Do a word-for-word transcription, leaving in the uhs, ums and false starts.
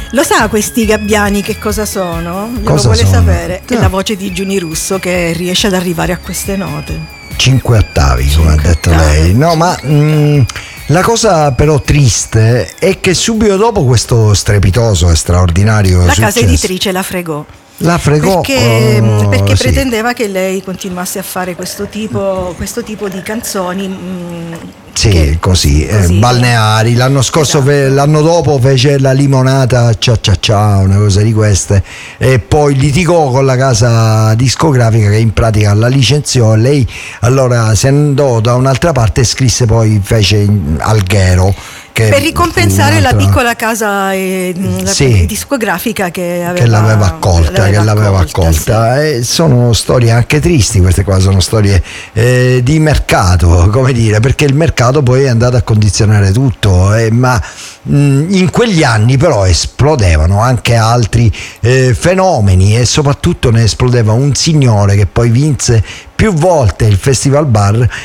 Lo sa questi gabbiani che cosa sono? Lo Cosa vuole sono? sapere? È Ah. la voce di Giuni Russo che riesce ad arrivare a queste note. Cinque ottavi, come ha Cinque detto ottavi. lei. No, ma mh, la cosa però triste è che subito dopo questo strepitoso e straordinario La successo, casa editrice la fregò. la fregò Perché, oh, perché sì. pretendeva che lei continuasse a fare questo tipo, questo tipo di canzoni. mm, Sì, che- così, eh, così. balneari. L'anno scorso, Esatto. fe- l'anno dopo fece la limonata cia cia cia, una cosa di queste, e poi litigò con la casa discografica che in pratica la licenziò. Lei allora se andò da un'altra parte e scrisse, poi fece in- Alghero. Che Per ricompensare fu la un'altra- piccola casa eh, la- Sì. discografica che aveva, che l'aveva accolta, l'aveva che l'aveva accolta, accolta. E sono storie anche tristi queste qua, sono storie eh, di mercato, come dire, perché il mercato poi è andato a condizionare tutto, eh, ma mh, in quegli anni però esplodevano anche altri eh, fenomeni, e soprattutto ne esplodeva un signore che poi vinse più volte il Festival Bar